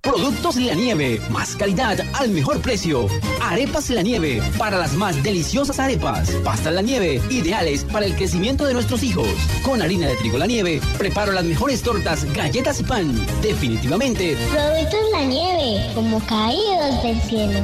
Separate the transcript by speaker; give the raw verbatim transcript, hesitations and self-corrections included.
Speaker 1: Productos La Nieve, más calidad al mejor precio. Arepas La Nieve, para las más deliciosas arepas. Pastas La Nieve, ideales para el crecimiento de nuestros hijos. Con harina de trigo La Nieve, preparo las mejores tortas, galletas y pan. Definitivamente.
Speaker 2: Productos La Nieve, como caídos del cielo.